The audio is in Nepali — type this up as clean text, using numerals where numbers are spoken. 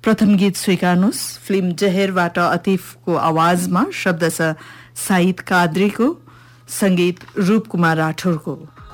प्रथम गीत स्वीकार्नुहोस्। फिल्म जहेरबाट अतिफको आवाजमा शब्द छ साहिद काद्रीको, संगीत रूप कुमार राठौरको।